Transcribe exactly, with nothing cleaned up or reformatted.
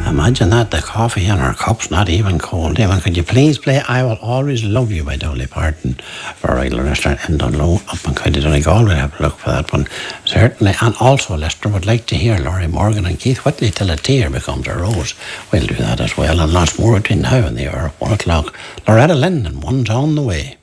Imagine that, the coffee in our cups, not even cold. Even, could you please play I Will Always Love You by Dolly Parton for a regular restaurant in Dunlow up in County Donegal? We'll have to look for that one, certainly. And also, Lester would like to hear Laurie Morgan and Keith Whitley, Till a Tear Becomes a Rose. We'll do that as well, and lots more between now and the hour of one o'clock. Loretta Lynn, and One's on the Way.